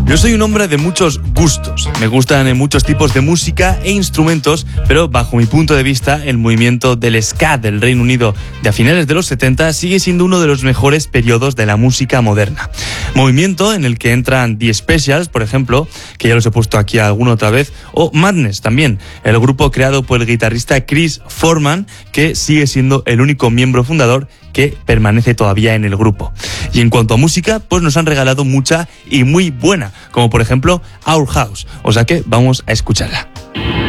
Yo soy un hombre de muchos gustos. Me gustan muchos tipos de música e instrumentos, pero bajo mi punto de vista, el movimiento del ska del Reino Unido de a finales de los 70 sigue siendo uno de los mejores periodos de la música moderna. Movimiento en el que entran The Specials, por ejemplo, que ya los he puesto aquí alguna otra vez, o Madness también, el grupo creado por el guitarrista Chris Foreman, que sigue siendo el único miembro fundador que permanece todavía en el grupo. Y en cuanto a música, pues nos han regalado mucha y muy buena, como por ejemplo Our House, o sea que vamos a escucharla.